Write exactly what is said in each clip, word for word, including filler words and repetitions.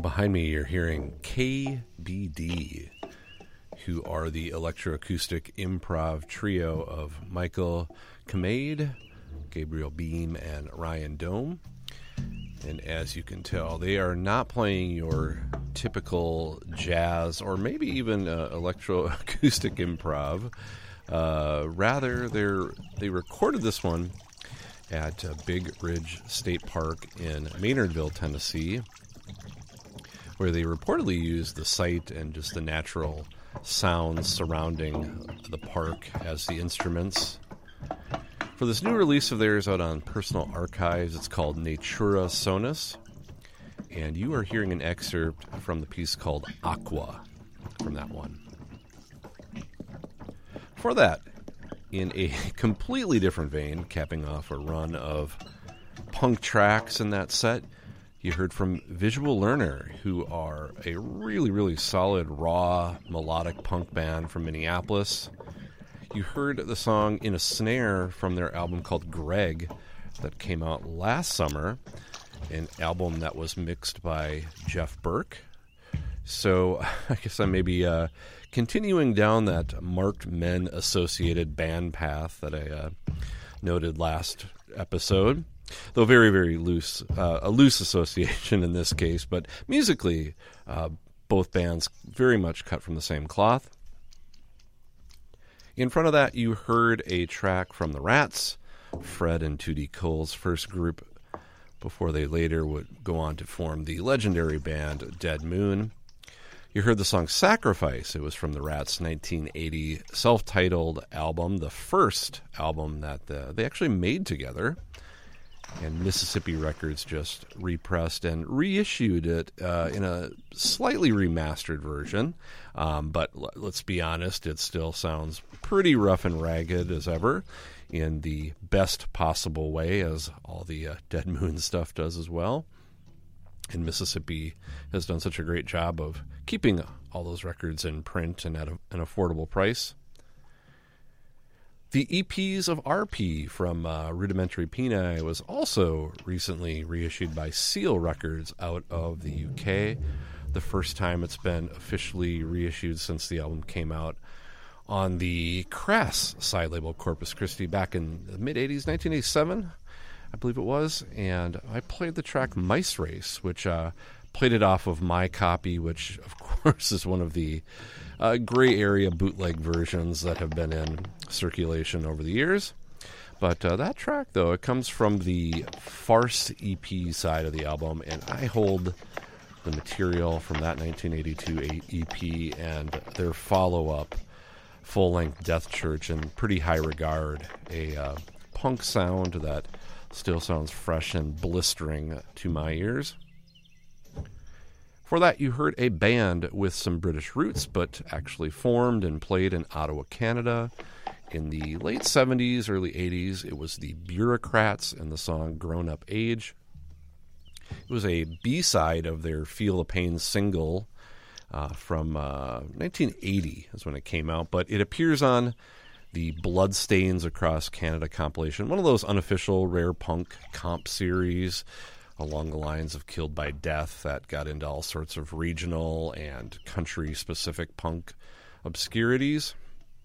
Behind me, you're hearing K B D, who are the electroacoustic improv trio of Michael Kamade, Gabriel Beam, and Ryan Dome. And as you can tell, they are not playing your typical jazz or maybe even uh, electroacoustic improv. Uh, rather, they're they recorded this one at uh, Big Ridge State Park in Maynardville, Tennessee, where they reportedly used the site and just the natural sounds surrounding the park as the instruments. For this new release of theirs out on Personal Archives, it's called Natura Sonus, and you are hearing an excerpt from the piece called Aqua from that one. For that, in a completely different vein, capping off a run of punk tracks in that set, you heard from Visual Learner, who are a really, really solid, raw, melodic punk band from Minneapolis. You heard the song In a Snare from their album called Greg that came out last summer, an album that was mixed by Jeff Burke. So I guess I may be uh, continuing down that Marked Men Associated band path that I uh, noted last episode. Though very, very loose, uh, a loose association in this case, but musically, uh, both bands very much cut from the same cloth. In front of that, you heard a track from the Rats, Fred and Tootie Cole's first group, before they later would go on to form the legendary band Dead Moon. You heard the song Sacrifice. It was from the Rats' nineteen eighty self-titled album, the first album that uh, they actually made together. And Mississippi Records just repressed and reissued it uh, in a slightly remastered version. Um, but l- let's be honest, it still sounds pretty rough and ragged as ever, in the best possible way, as all the uh, Dead Moon stuff does as well. And Mississippi has done such a great job of keeping all those records in print and at a, an affordable price. The E Ps of R P from uh, Rudimentary Peni was also recently reissued by Seal Records out of the U K. The first time it's been officially reissued since the album came out on the Crass side label Corpus Christi back in the mid-eighties, nineteen eighty-seven, I believe it was. And I played the track Mice Race, which uh, played it off of my copy, which, of course, is one of the uh, gray area bootleg versions that have been in circulation over the years. But uh, that track, though, it comes from the Farce E P side of the album, and I hold the material from that nineteen eighty-two E P and their follow-up, full-length Death Church, in pretty high regard. A uh, punk sound that still sounds fresh and blistering to my ears. For that, you heard a band with some British roots, but actually formed and played in Ottawa, Canada. In the late seventies, early eighties, it was the Bureaucrats and the song Grown Up Age. It was a B-side of their Feel the Pain single uh, from uh, nineteen eighty is when it came out, but it appears on the Bloodstains Across Canada compilation, one of those unofficial rare punk comp series along the lines of Killed by Death that got into all sorts of regional and country-specific punk obscurities.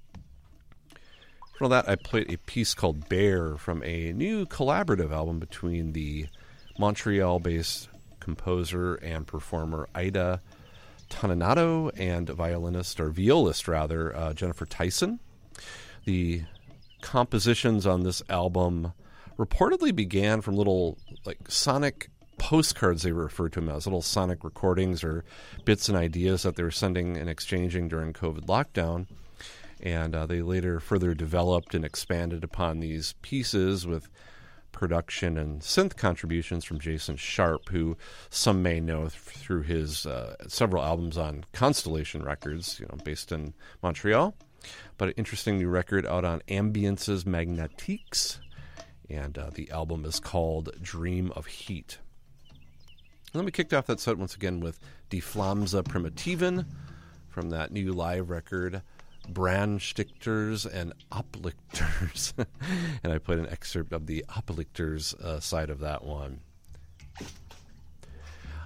For that, I played a piece called Bear from a new collaborative album between the Montreal-based composer and performer Ida Toninato and violinist, or violist rather, uh, Jennifer Tyson. The compositions on this album reportedly began from little like sonic postcards, they refer to them as, little sonic recordings or bits and ideas that they were sending and exchanging during COVID lockdown. And uh, they later further developed and expanded upon these pieces with production and synth contributions from Jason Sharp, who some may know th- through his uh, several albums on Constellation Records, you know, based in Montreal. But an interesting new record out on Ambiences Magnetiques, and uh, the album is called Dream of Heat. And then we kicked off that set once again with Die Flamse Primitiven from that new live record, Brandstifters and Oplichters. And I played an excerpt of the Oplichters uh, side of that one.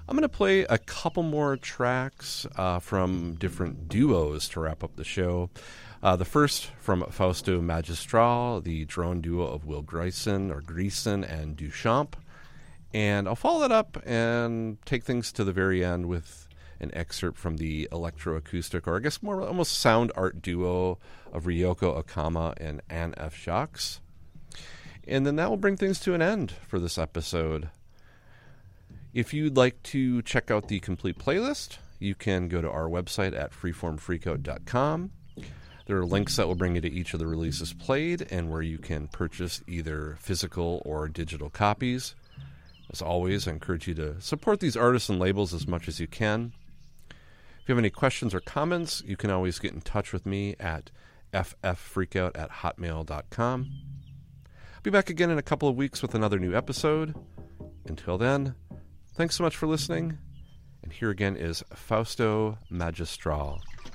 I'm going to play a couple more tracks uh, from different duos to wrap up the show. Uh, the first from Fausto Magistral, the drone duo of Will Greisen, or Greisen and Duchamp. And I'll follow that up and take things to the very end with an excerpt from the electroacoustic, or I guess more almost sound art duo of Ryoko Okama and Anne F. Jacques. And then that will bring things to an end for this episode. If you'd like to check out the complete playlist, you can go to our website at freeform freakout dot com. There are links that will bring you to each of the releases played and where you can purchase either physical or digital copies. As always, I encourage you to support these artists and labels as much as you can. If you have any questions or comments, you can always get in touch with me at f f freakout at hotmail dot com. I'll be back again in a couple of weeks with another new episode. Until then, thanks so much for listening, and here again is Fausto Magistral.